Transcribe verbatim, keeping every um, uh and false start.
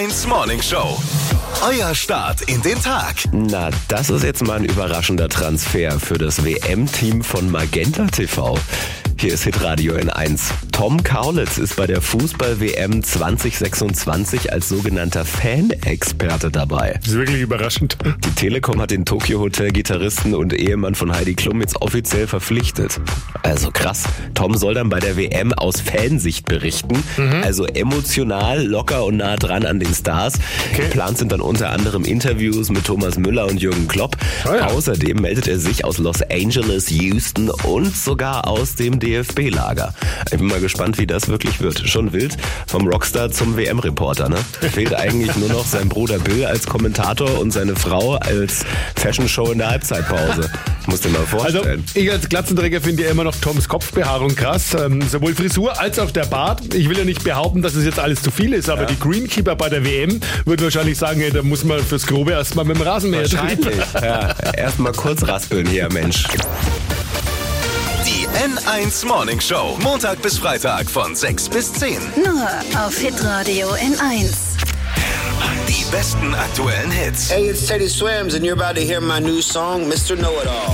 eins Morning Show. Euer Start in den Tag. Na, das ist jetzt mal ein überraschender Transfer für das W M-Team von Magenta T V. Hier ist Hitradio N eins. Tom Kaulitz ist bei der Fußball-W M zwanzig sechsundzwanzig als sogenannter Fan-Experte dabei. Das ist wirklich überraschend. Die Telekom hat den Tokyo Hotel-Gitarristen und Ehemann von Heidi Klum jetzt offiziell verpflichtet. Also krass. Tom soll dann bei der W M aus Fansicht berichten. Mhm. Also emotional, locker und nah dran an den Stars. Okay. Geplant sind dann unter anderem Interviews mit Thomas Müller und Jürgen Klopp. Oh ja. Außerdem meldet er sich aus Los Angeles, Houston und sogar aus dem D F B-Lager. Ich bin mal gespannt, wie das wirklich wird. Schon wild, vom Rockstar zum W M-Reporter, ne? Fehlt eigentlich nur noch sein Bruder Bill als Kommentator und seine Frau als Fashion-Show in der Halbzeitpause. Musst dir mal vorstellen. Also, ich als Glatzenträger finde ja immer noch Toms Kopfbehaarung krass. Ähm, sowohl Frisur als auch der Bart. Ich will ja nicht behaupten, dass es jetzt alles zu viel ist, aber Ja. die Greenkeeper bei der W M würden wahrscheinlich sagen, hey, da muss man fürs Grobe erstmal mit dem Rasenmäher Wahrscheinlich. drüber. Ja, erstmal kurz raspeln hier, Mensch. Die N eins Morning Show. Montag bis Freitag von sechs bis zehn. Nur auf Hitradio N eins. Die besten aktuellen Hits. Hey, it's Teddy Swims, and you're about to hear my new song, Mister Know-It-All.